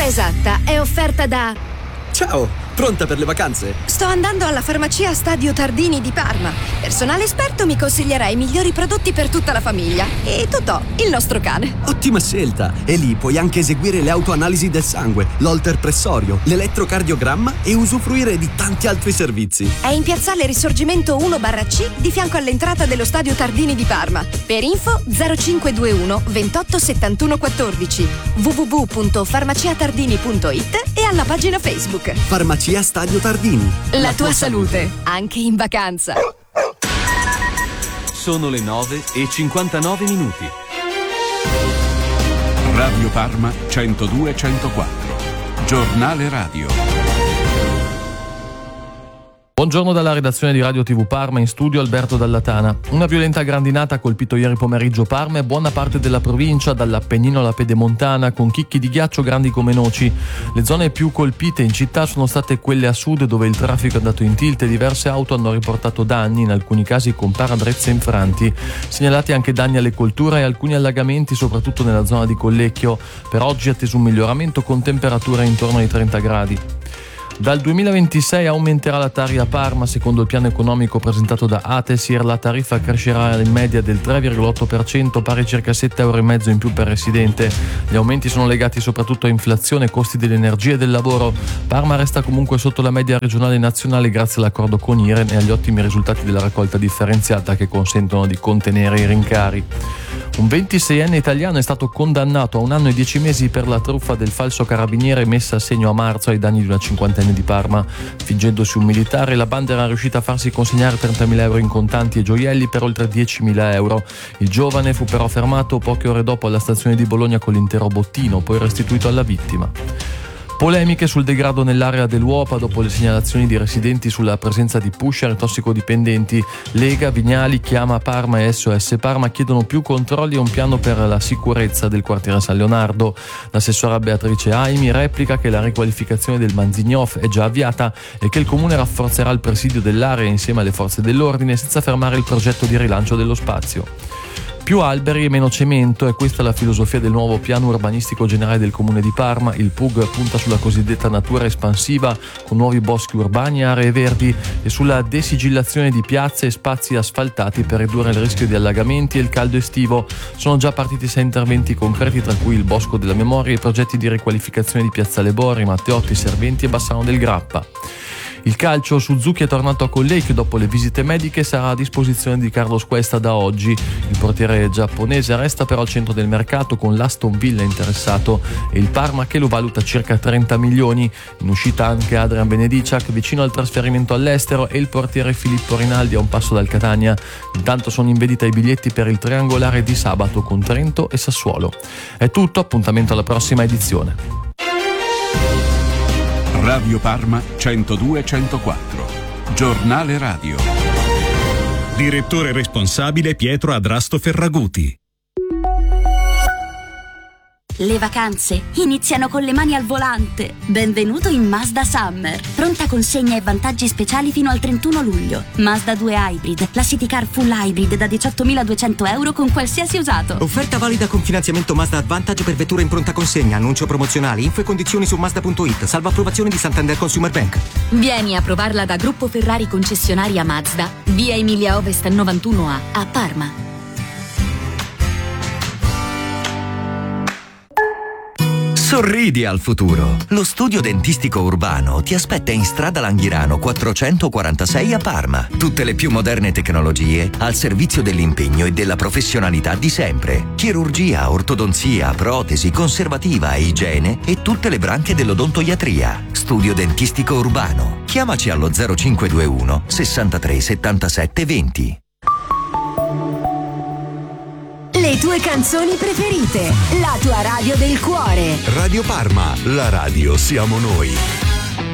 L'ora esatta è offerta da... Ciao, pronta per le vacanze? Sto andando alla farmacia Stadio Tardini di Parma. Personale esperto mi consiglierà i migliori prodotti per tutta la famiglia. E Totò, il nostro cane. Ottima scelta! E lì puoi anche eseguire le autoanalisi del sangue, l'holter pressorio, l'elettrocardiogramma e usufruire di tanti altri servizi. È in piazzale Risorgimento 1/C di fianco all'entrata dello Stadio Tardini di Parma. Per info 0521 28 71 14, www.farmaciatardini.it e alla pagina Facebook. Farmacia Stadio Tardini. La tua salute, anche in vacanza. Sono le 9:59. Radio Parma 102-104. Giornale radio. Buongiorno dalla redazione di Radio TV Parma, in studio Alberto Dallatana. Una violenta grandinata ha colpito ieri pomeriggio Parma e buona parte della provincia, dall'Appennino alla Pedemontana, con chicchi di ghiaccio grandi come noci. Le zone più colpite in città sono state quelle a sud, dove il traffico è andato in tilt e diverse auto hanno riportato danni, in alcuni casi con parabrezze infranti. Segnalati anche danni alle colture e alcuni allagamenti, soprattutto nella zona di Collecchio. Per oggi è atteso un miglioramento con temperature intorno ai 30 gradi. Dal 2026 aumenterà la Tari a Parma. Secondo il piano economico presentato da Atesir, la tariffa crescerà in media del 3,8%, pari a circa 7,5 euro in più per residente. Gli aumenti sono legati soprattutto a inflazione, costi dell'energia e del lavoro. Parma resta comunque sotto la media regionale e nazionale grazie all'accordo con IREN e agli ottimi risultati della raccolta differenziata che consentono di contenere i rincari. Un 26enne italiano è stato condannato a 1 anno e 10 mesi per la truffa del falso carabiniere messa a segno a marzo ai danni di una cinquantenne di Parma. Fingendosi un militare, la banda era riuscita a farsi consegnare 30.000 euro in contanti e gioielli per oltre 10.000 euro. Il giovane fu però fermato poche ore dopo alla stazione di Bologna con l'intero bottino, poi restituito alla vittima. Polemiche sul degrado nell'area dell'Uopa dopo le segnalazioni di residenti sulla presenza di pusher e tossicodipendenti. Lega, Vignali, Chiama Parma e SOS Parma chiedono più controlli e un piano per la sicurezza del quartiere San Leonardo. L'assessora Beatrice Aimi replica che la riqualificazione del Manzignof è già avviata e che il comune rafforzerà il presidio dell'area insieme alle forze dell'ordine senza fermare il progetto di rilancio dello spazio. Più alberi e meno cemento, è questa la filosofia del nuovo piano urbanistico generale del comune di Parma. Il PUG punta sulla cosiddetta natura espansiva, con nuovi boschi urbani e aree verdi, e sulla desigillazione di piazze e spazi asfaltati per ridurre il rischio di allagamenti e il caldo estivo. Sono già partiti 6 interventi concreti, tra cui il Bosco della Memoria e i progetti di riqualificazione di Piazzale Borri, Matteotti, Serventi e Bassano del Grappa. Il calcio, Suzuki è tornato a Collecchio dopo le visite mediche e sarà a disposizione di Carlos Cuesta da oggi. Il portiere giapponese resta però al centro del mercato, con l'Aston Villa interessato e il Parma che lo valuta circa 30 milioni. In uscita anche Adrian Benediciak, vicino al trasferimento all'estero, e il portiere Filippo Rinaldi a un passo dal Catania. Intanto sono in vendita i biglietti per il triangolare di sabato con Trento e Sassuolo. È tutto, appuntamento alla prossima edizione. Radio Parma 102-104. Giornale radio. Direttore responsabile Pietro Adrasto Ferraguti. Le vacanze iniziano con le mani al volante. Benvenuto in Mazda Summer. Pronta consegna e vantaggi speciali fino al 31 luglio. Mazda 2 Hybrid, la City Car Full Hybrid da 18.200 euro con qualsiasi usato. Offerta valida con finanziamento Mazda Advantage per vetture in pronta consegna. Annuncio promozionali, info e condizioni su Mazda.it. Salvo approvazione di Santander Consumer Bank. Vieni a provarla da Gruppo Ferrari concessionaria Mazda, via Emilia Ovest 91A a Parma. Sorridi al futuro. Lo studio dentistico urbano ti aspetta in strada Langhirano 446 a Parma. Tutte le più moderne tecnologie al servizio dell'impegno e della professionalità di sempre. Chirurgia, ortodonzia, protesi, conservativa e igiene e tutte le branche dell'odontoiatria. Studio dentistico urbano. Chiamaci allo 0521 63 77 20. Le tue canzoni preferite, la tua radio del cuore. Radio Parma, la radio siamo noi.